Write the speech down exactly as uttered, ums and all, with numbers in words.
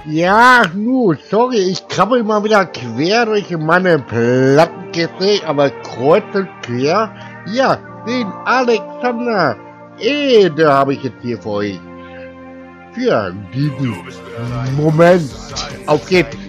Ja, nu, sorry, ich krabbel mal wieder quer durch meine Plattenkiste, aber kreuz und quer. Ja, den Alexander. Eh, der habe ich jetzt hier für euch. Für diesen Moment. Auf geht's.